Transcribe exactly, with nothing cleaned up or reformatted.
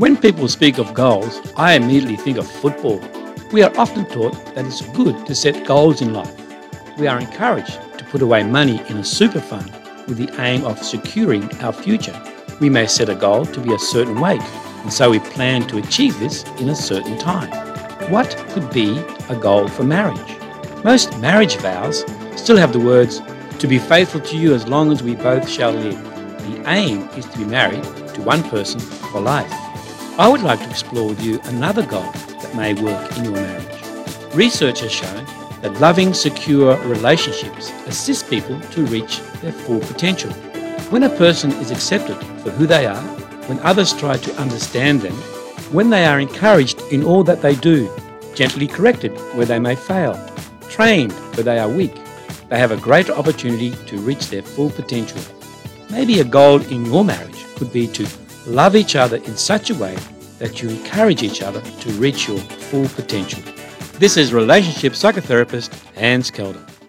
When people speak of goals, I immediately think of football. We are often taught that it's good to set goals in life. We are encouraged to put away money in a super fund with the aim of securing our future. We may set a goal to be a certain weight, and so we plan to achieve this in a certain time. What could be a goal for marriage? Most marriage vows still have the words, "to be faithful to you as long as we both shall live." The aim is to be married to one person for life. I would like to explore with you another goal that may work in your marriage. Research has shown that loving, secure relationships assist people to reach their full potential. When a person is accepted for who they are, when others try to understand them, when they are encouraged in all that they do, gently corrected where they may fail, trained where they are weak, they have a greater opportunity to reach their full potential. Maybe a goal in your marriage could be to love each other in such a way that you encourage each other to reach your full potential. This is relationship psychotherapist Hans Kelder.